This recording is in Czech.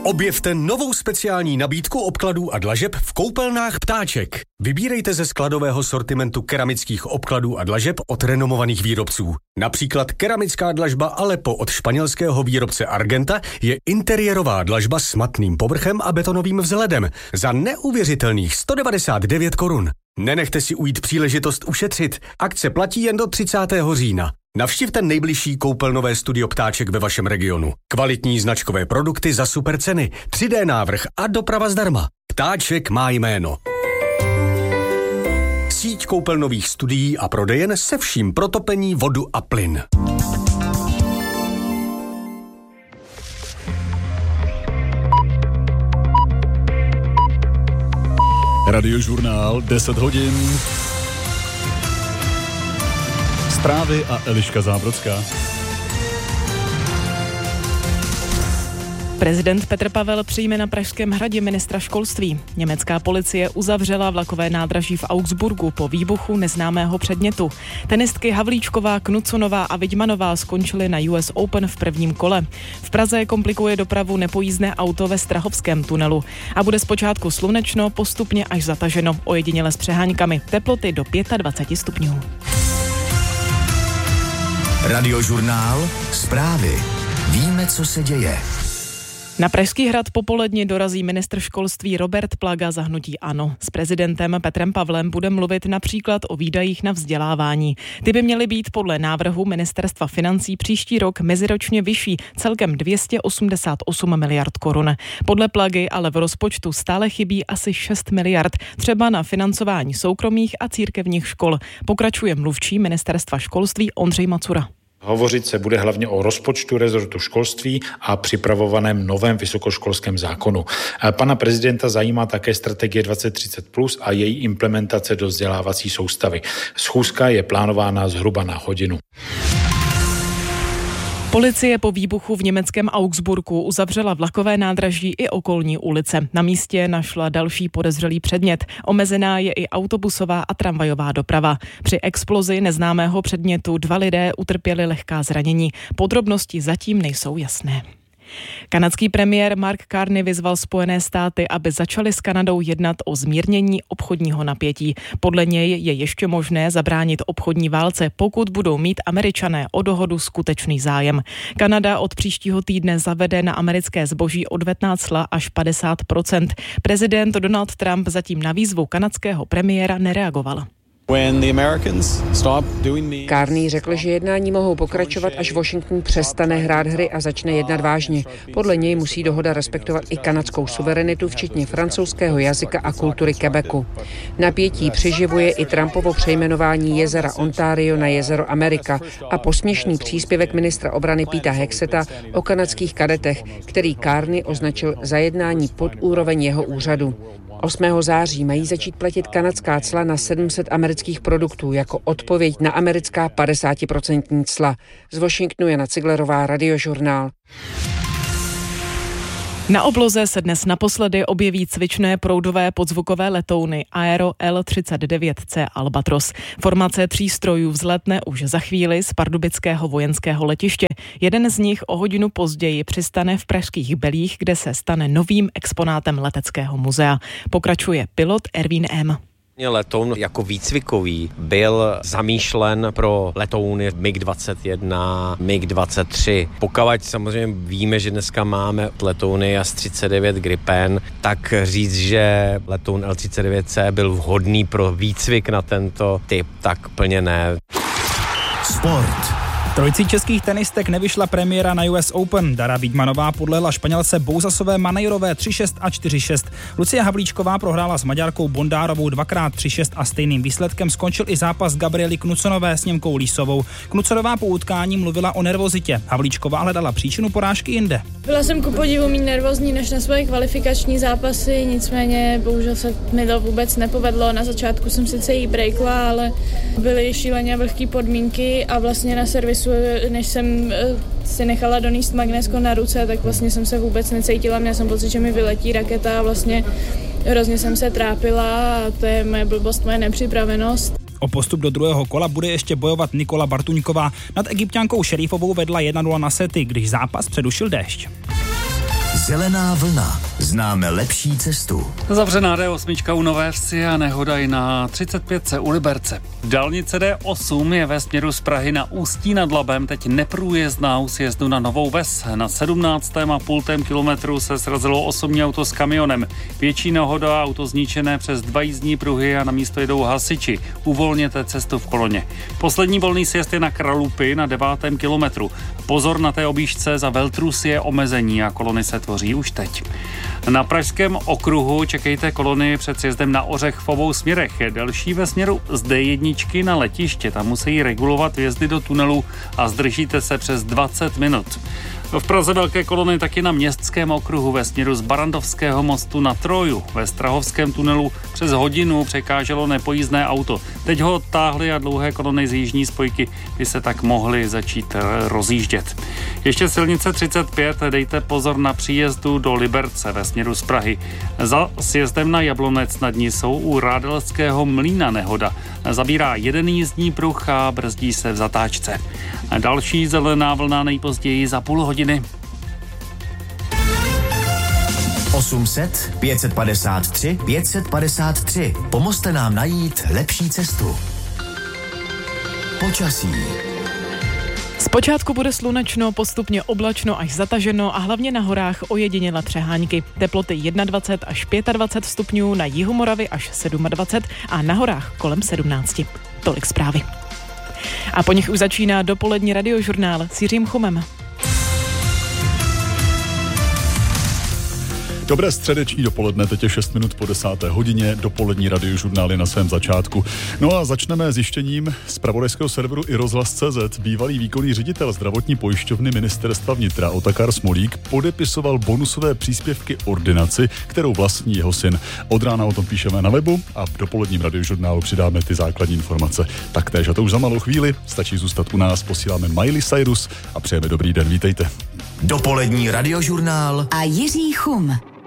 Objevte novou speciální nabídku obkladů a dlažeb v koupelnách Ptáček. Vybírejte ze skladového sortimentu keramických obkladů a dlažeb od renomovaných výrobců. Například keramická dlažba Aleppo od španělského výrobce Argenta je interiérová dlažba s matným povrchem a betonovým vzhledem za neuvěřitelných 199 korun. Nenechte si ujít příležitost ušetřit. Akce platí jen do 30. října. Navštivte nejbližší koupelnové studio Ptáček ve vašem regionu. Kvalitní značkové produkty za super ceny, 3D návrh a doprava zdarma. Ptáček má jméno. Síť koupelnových studií a prodejen se vším pro topení, vodu a plyn. Radiožurnál 10 hodin. Zprávy a Eliška Zábrodská. Prezident Petr Pavel přijme na Pražském hradě ministra školství. Německá policie uzavřela vlakové nádraží v Augsburgu po výbuchu neznámého předmětu. Tenistky Havlíčková, Knuconová a Vidmanová skončily na US Open v prvním kole. V Praze komplikuje dopravu nepojízdné auto ve Strahovském tunelu. A bude zpočátku slunečno, postupně až zataženo, ojediněle s přeháňkami. Teploty do 25 stupňů. Radiožurnál, zprávy. Víme, co se děje. Na Pražský hrad popoledni dorazí ministr školství Robert Plaga za hnutí ANO. S prezidentem Petrem Pavlem bude mluvit například o výdajích na vzdělávání. Ty by měly být podle návrhu ministerstva financí příští rok meziročně vyšší, celkem 288 miliard korun. Podle Plagy ale v rozpočtu stále chybí asi 6 miliard, třeba na financování soukromých a církevních škol. Pokračuje mluvčí ministerstva školství Ondřej Macura. Hovořit se bude hlavně o rozpočtu rezortu školství a připravovaném novém vysokoškolském zákonu. Pana prezidenta zajímá také strategie 2030+ a její implementace do vzdělávací soustavy. Schůzka je plánována zhruba na hodinu. Policie po výbuchu v německém Augsburgu uzavřela vlakové nádraží i okolní ulice. Na místě našla další podezřelý předmět. Omezená je i autobusová a tramvajová doprava. Při explozi neznámého předmětu 2 lidé utrpěli lehká zranění. Podrobnosti zatím nejsou jasné. Kanadský premiér Mark Carney vyzval Spojené státy, aby začaly s Kanadou jednat o zmírnění obchodního napětí. Podle něj je ještě možné zabránit obchodní válce, pokud budou mít Američané o dohodu skutečný zájem. Kanada od příštího týdne zavede na americké zboží odvetná cla až 50%. Prezident Donald Trump zatím na výzvu kanadského premiéra nereagoval. Carney řekl, že jednání mohou pokračovat, až Washington přestane hrát hry a začne jednat vážně. Podle něj musí dohoda respektovat i kanadskou suverenitu, včetně francouzského jazyka a kultury Quebecu. Napětí přiživuje i Trumpovo přejmenování jezera Ontario na jezero Amerika a posměšný příspěvek ministra obrany Peta Hexeta o kanadských kadetech, který Carney označil za jednání pod úroveň jeho úřadu. 8. září mají začít platit kanadská cla na 700 amerických produktů jako odpověď na americká 50% cla. Z Washingtonu Jana Ciglerová, Radiožurnál. Na obloze se dnes naposledy objeví cvičné proudové podzvukové letouny Aero L-39C Albatros. Formace 3 strojů vzletne už za chvíli z pardubického vojenského letiště. Jeden z nich o hodinu později přistane v Pražských Belích, kde se stane novým exponátem leteckého muzea. Pokračuje pilot Ervín M. Letoun jako výcvikový byl zamýšlen pro letouny MiG-21, MiG-23. Pokud samozřejmě víme, že dneska máme letouny JAS-39 Gripen, tak říct, že letoun L-39C byl vhodný pro výcvik na tento typ, tak plně ne. Sport. Trojicí českých tenistek nevyšla premiéra na US Open. Dara Vidmanová podlehla Španělce Bouzasové Manejrové 3-6 a 4-6. Lucie Havlíčková prohrála s Maďarkou Bondárovou 2x 3-6 a stejným výsledkem skončil i zápas Gabriely Knuconové s Němkou Lísovou. Knuconová po utkání mluvila o nervozitě. Havlíčková hledala příčinu porážky jinde. Byla jsem ku podivu méně nervózní než na svoje kvalifikační zápasy, nicméně bohužel se mi to vůbec nepovedlo. Na začátku jsem sice jí breakla, ale byly šíleně vlhké podmínky a vlastně na servisu, než jsem si nechala donést magnésko na ruce, tak vlastně jsem se vůbec necítila. Měla jsem pocit, že mi vyletí raketa a vlastně hrozně jsem se trápila a to je moje blbost, moje nepřipravenost. O postup do druhého kola bude ještě bojovat Nikola Bartuňková. Nad Egypťankou Šerifovou vedla 1-0 na sety, když zápas předušil déšť. Zelená vlna. Známe lepší cestu. Zavřená D8 u Nové Vsi a nehoda i na 35 u Liberce. Dálnice D8 je ve směru z Prahy na Ústí nad Labem teď neprůjezdná u sjezdu na Novou Ves. Na 17,5 kilometru se srazilo osobní auto s kamionem. Větší nehoda, auto zničené přes 2 jízdní pruhy a na místo jedou hasiči. Uvolněte cestu v koloně. Poslední volný sjezd je na Kralupy na 9. kilometru. Pozor, na té objížďce za Veltrus je omezení a kolony se tvoří už teď. Na Pražském okruhu čekejte kolony před sjezdem na Ořech v obou směrech. Je delší ve směru z D1 na letiště. Tam musí regulovat vjezdy do tunelu a zdržíte se přes 20 minut. V Praze velké kolony taky na Městském okruhu ve směru z Barandovského mostu na Troju. Ve Strahovském tunelu přes hodinu překáželo nepojízdné auto. Teď ho odtáhly a dlouhé kolony z jižní spojky by se tak mohly začít rozjíždět. Ještě silnice 35, dejte pozor na příjezdu do Liberce ve směru z Prahy. Za sjezdem na Jablonec nad Nisou u Rádelského mlýna nehoda. Zabírá jeden jízdní pruh a brzdí se v zatáčce. Další zelená vlna nejpozději za půl hodiny. 800 553 553. Pomozte nám najít lepší cestu. Počasí. Zpočátku bude slunečno, postupně oblačno až zataženo a hlavně na horách ojedinělé přehánky. Teploty 21 až 25 stupňů, na jihu Moravy až 27 a na horách kolem 17. Tolik zprávy. A po nich už začíná dopolední radiožurnál s Jiřím Chumem. Dobré středeční dopoledne, teď je 6 minut po 10. hodině, dopolední radiožurnály na svém začátku. No a začneme zjištěním z pravodajského serveru iRozhlas.cz. Bývalý výkonný ředitel zdravotní pojišťovny ministerstva vnitra Otakar Smolík podepisoval bonusové příspěvky ordinaci, kterou vlastní jeho syn. Od rána o tom píšeme na webu a v dopoledním radiožurnálu přidáme ty základní informace. Taktéž a to už za malou chvíli, stačí zůstat u nás, posíláme Miley Cyrus a přejeme dobrý den, vítejte. Dopolední radiožurnál a Jiří Chum.